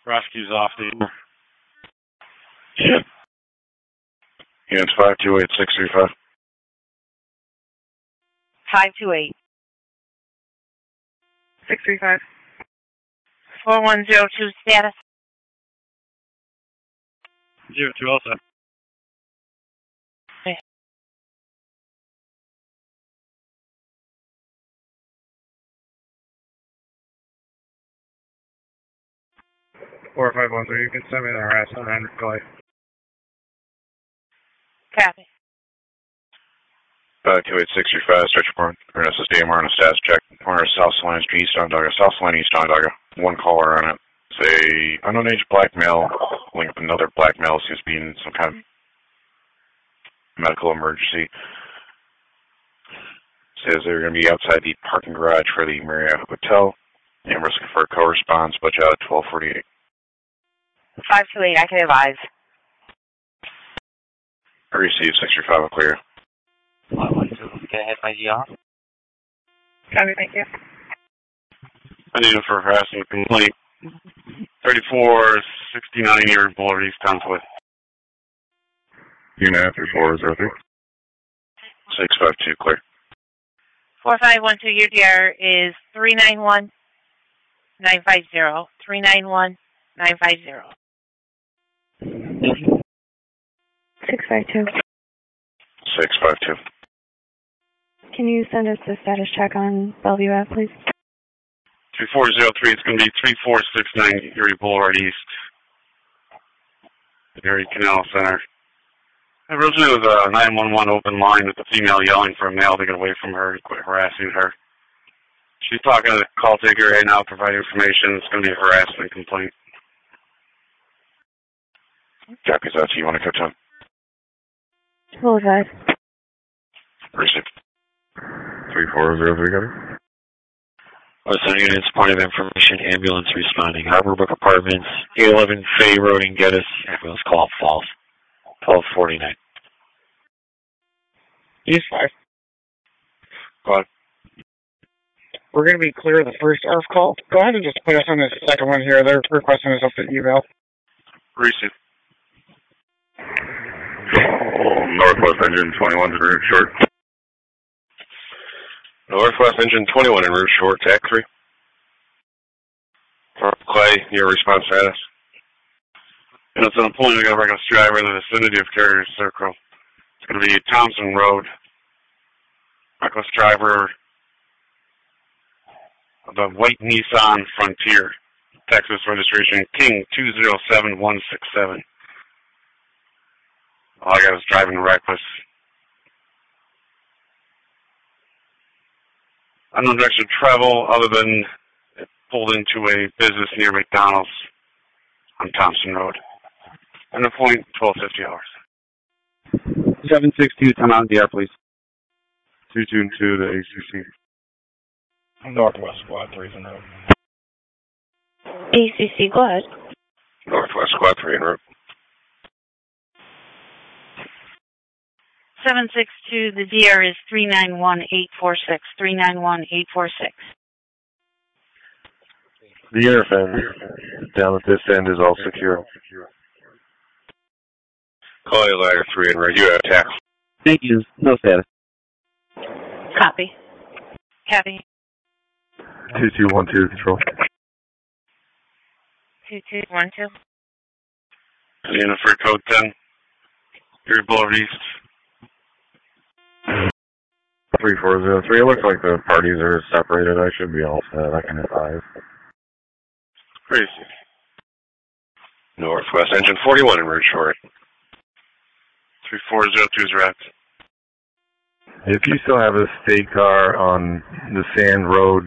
Rescue's off the air. Yeah. Units 528-635. 528. 635. 4102 status. 02 also. Okay. 4513, you can send me the harassment and Clay. Copy. 528-635, stretch report. Renaissance DMR on a status check. Corner South Salina Street, East Onondaga. South Salina, East Onondaga. One caller on it. It's a unknown age black male pulling up another black male. Seems to be in some kind of medical emergency. Says they're going to be outside the parking garage for the Marriott Hotel. And we're looking for a co-response, budget out at 1248. 528, I can advise. I received 635, clear. 512, can I have my GR? Copy, thank you. I need him for harassing a complaint. 3469 Erie Boulevard, East Townswood. Unit 3403. 652, clear. 4512, your DR is 391950. 391950. 652. 652. Can you send us a status check on Bellevue Ave, please? 3403, it's going to be 3469 Erie Boulevard East. The Erie Canal Center. Originally it was a 911 open line with the female yelling for a male to get away from her and quit harassing her. She's talking to the call taker right now, providing information. It's going to be a harassment complaint. Jackie's out to you. Want to cut time? Full advise. Received. 3403, got it? Listen, units, point of information, ambulance responding. Harborbrook Apartments, 811 Fay Road in Geddes. Ambulance call false. 1249. East 5. Go on. We're going to be clear of the first ARF call. Go ahead and just put us on the second one here. They're requesting us up to eval. Received. Northwest engine 21 en route short. Northwest engine 21 en route short, TAC 3. Clay, your response status? And it's an appointment. We got a reckless driver in the vicinity of Carrier Circle. It's going to be Thompson Road. Reckless driver of the white Nissan Frontier. Texas registration King 207167. All I got is driving reckless. Unknown direction of travel other than it pulled into a business near McDonald's on Thompson Road. And the point, 1250 hours. 762, come out in the air, please. 222 to ACC. Northwest Squad 3's en route. ACC, go ahead. Northwest Squad 3 en route. 762, the DR is 391846. 391846. The air fence down at this end is all secure. Clay, ladder 3 en route. You have TAC. Thank you. No status. Copy. Copy. 2212, control. 2212. Jennifer, code 10. Erie Boulevard East. 3403. It looks like the parties are separated. I should be all set. I can advise. Crazy. Northwest engine 41 en route short. 3402's wrapped. If you still have a state car on the Sand Road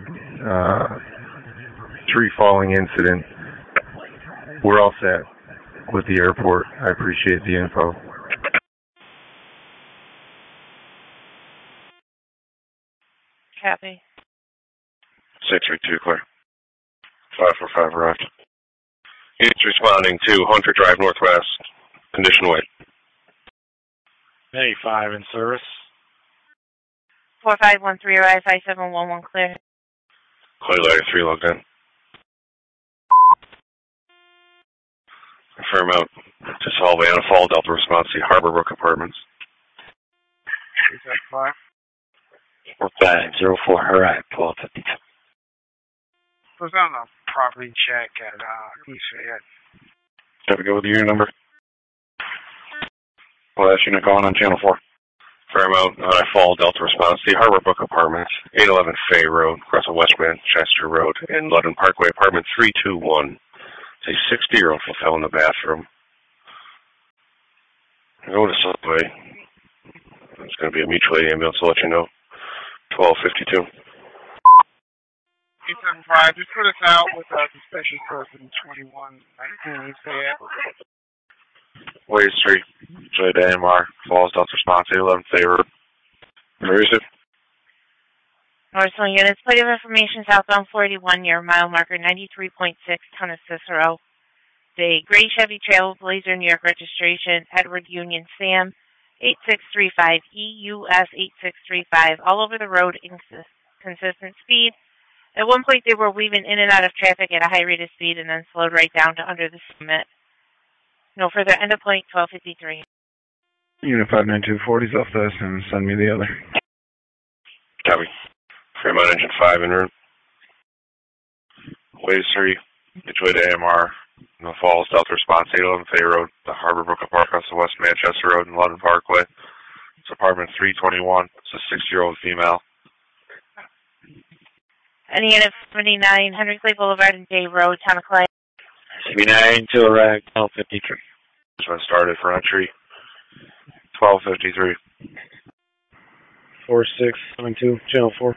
tree falling incident, we're all set with the airport. I appreciate the info. Copy. 632, clear. 545 arrived. Units responding to Hunter Drive Northwest. Condition wait. 85 in service. 4513, arrive 5711, clear. Clay, ladder 3 logged in. Firm out to Solvay on a fall Delta response to Harborbrook Apartments. 375. 4504, alright, 1252. Was on a property check at East Fayette. Have to go with the unit number. Well, that's unit calling on channel 4. Firm out on a fall Delta response to Harborbrook Apartments, 811 Fay Road, across the West Manchester Road, and Ludden Parkway, apartment 321. It's a 60-year-old fell in the bathroom. Go to Subway. It's going to be a mutual aid ambulance, I'll let you know. 1252. 875, just put us out with the special person 2119 East Fayette. Wade Street, J to AMR, Falls Delta response, 811 Fay Road. Where is it? Northland units, plate of information southbound 481 near mile marker 93.6, town of Cicero. The gray Chevy Trailblazer, New York registration, Edward Union Sam, 8635, EUS 8635, all over the road, consistent speed. At one point, they were weaving in and out of traffic at a high rate of speed and then slowed right down to under the limit. No further, end of point, 1253. Unit 59240's off this and send me the other. Copy. Fremont engine 5 en route. Wade Street, Detroit AMR, No Falls, Delta response, 811 Fay Road, the Harborbrook Apartment across the West Manchester Road and Ludden Parkway. It's apartment 321. It's a 60-year-old female. Any unit 79, Henry Clay Boulevard and Day Road, town of Clay. 79 to arrive, 1253. This one started for entry. 1253. 4672, channel 4.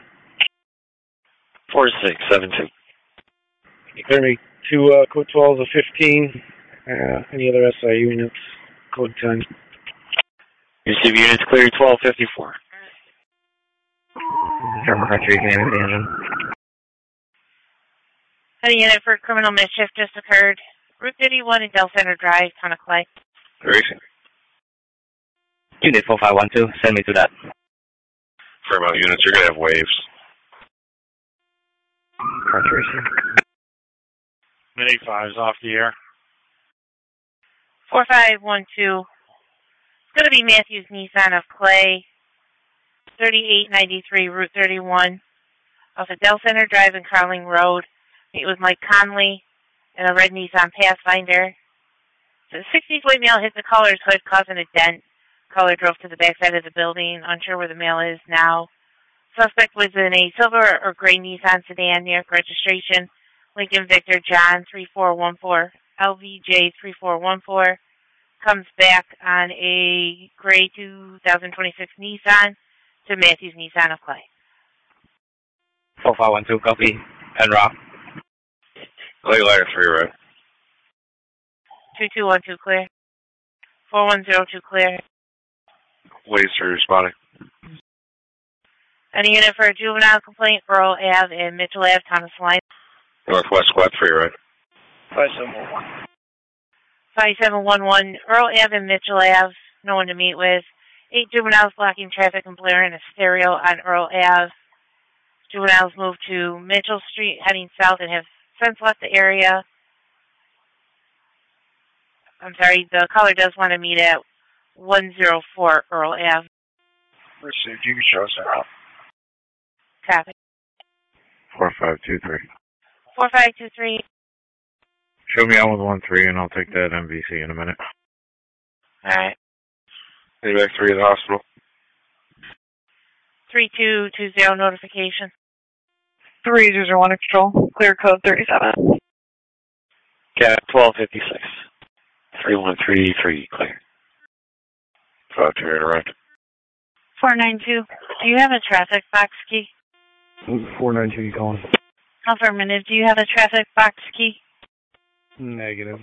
4672. Clear me 2 code 12s of 15. Any other SIU units? Code 10. Receive units clear 1254. Engine. Any unit for criminal mischief just occurred. Route 31 and Del Center Drive, town of Clay. Racing. Unit 4512, send me to that. Fremont units, you're going to have waves. Racing. Mid-85's off the air. 4512. It's going to be Matthews Nissan of Clay. 3893 Route 31. Off of Del Center Drive and Carling Road. Meet with Mike Conley in a red Nissan Pathfinder. The 60-foot male hit the caller's hood, causing a dent. Caller drove to the backside of the building, unsure where the male is now. Suspect was in a silver or gray Nissan sedan, New York registration, Lincoln Victor John 3414, LVJ 3414. Comes back on a gray 2026 Nissan to Matthews Nissan of Clay. 4512, copy. En route. Late lighter 3, right? 2212 clear. 4102 clear. Wade Street responding. Any unit for a juvenile complaint, Earl Ave and Mitchell Ave, Thomas Line. Northwest Squad 3, right? 5711. 5711, Earl Ave and Mitchell Ave, no one to meet with. 8 juveniles blocking traffic and blaring a stereo on Earl Ave. Juveniles move to Mitchell Street, heading south, and have since left the area. I'm sorry, the caller does want to meet at 104 Earl Ave. Received. You can show us out. Copy. 4523. 4523. Show me out with 13 and I'll take that MVC in a minute. Alright. Back 3 at the hospital. 3220 notification. 3001 control. Clear code 37. Cat 1256. 3133 clear. 52 right. 492. Do you have a traffic box key? 492, you calling? Affirmative. Do you have a traffic box key? Negative.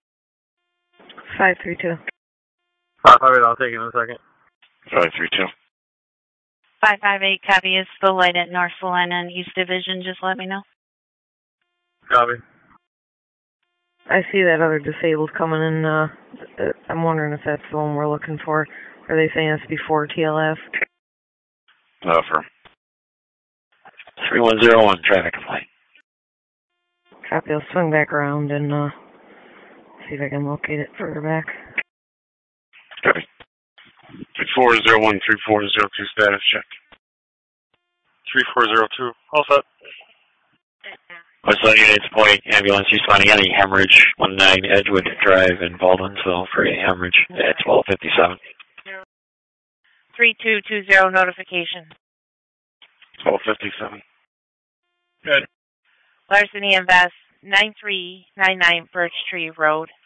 532. 558, I'll take it in a second. 532. 558. Copy. Is the light at North Salina and East Division. Just let me know. Copy. I see that other disabled coming in. I'm wondering if that's the one we're looking for. Are they saying it's before TLF? Affirm. 3101 traffic light. Copy. I'll swing back around and See if I can locate it further back. Copy. 3401-3402 status check. 3402. All set. West Side Units Point, ambulance responding any hemorrhage, 19 Edgewood Drive in Baldwinsville for a hemorrhage at 12:57. 3220 notification. 12:57. Good. Larceny Invest, 9399 Birch Tree Road.